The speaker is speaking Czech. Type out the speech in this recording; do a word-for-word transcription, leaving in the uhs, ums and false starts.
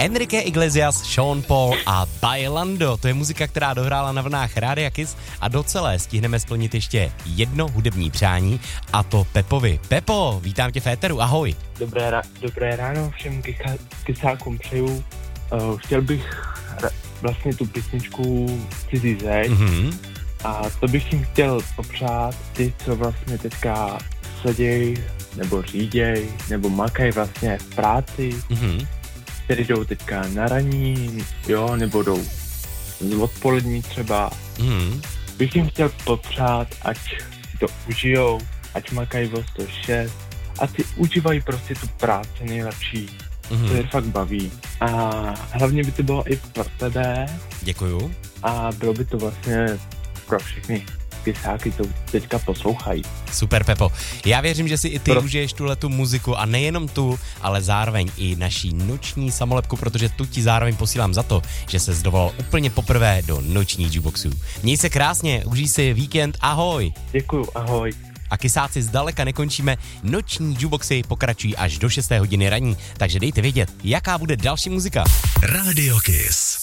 Enrique Iglesias, Sean Paul a Bailando. To je muzika, která dohrála na vlnách Rádia Kiss a do celé stihneme splnit ještě jedno hudební přání, a to Pepovi. Pepo, vítám tě v éteru, ahoj. Dobré, ra- dobré ráno všem kysa- kysákům přeju. Uh, chtěl bych ra- vlastně tu písničku Cizí zeď mm-hmm. a to bych jim chtěl popřát ty, co vlastně teďka seděj, nebo říděj, nebo makají vlastně v práci, mm-hmm. který jdou teďka na raní, jo, nebo jdou z odpolední třeba. Mm-hmm. Bych jim chtěl popřát, ať si to užijou, ať makají o sto šest, ať si užívají prostě tu práci nejlepší, mm-hmm. to je fakt baví. A hlavně by to bylo i pro tebe. Děkuju. A bylo by to vlastně pro všechny kysáky, to teďka poslouchají. Super, Pepo. Já věřím, že si i ty Pro... užiješ tuhletu muziku a nejenom tu, ale zároveň i naší noční samolepku, protože tu ti zároveň posílám za to, že se zdovolal úplně poprvé do nočních jukeboxů. Měj se krásně, užij si víkend, ahoj. Děkuju, ahoj. A kysáci zdaleka nekončíme, noční jukeboxy pokračují až do šesté hodiny raní, takže dejte vědět, jaká bude další muzika. Radio Kiss.